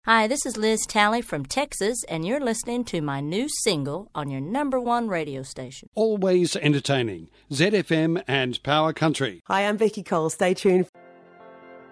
Hi, this is Liz Talley from Texas, and you're listening to my new single on your number one radio station. Always entertaining. ZFM and Power Country. Hi, I'm Becky Cole. Stay tuned.